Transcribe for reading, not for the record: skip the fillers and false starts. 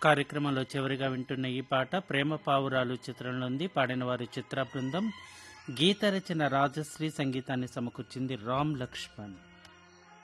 కార్యక్రమంలో చివరిగా వింటున్న ఈ పాట ప్రేమ పావురాలు చిత్రంలో ఉంది. పాడిన వారు చిత్ర బృందం. గీత రచన రాజశ్రీ, సంగీతాన్ని సమకూర్చింది రామ్ లక్ష్మణ్.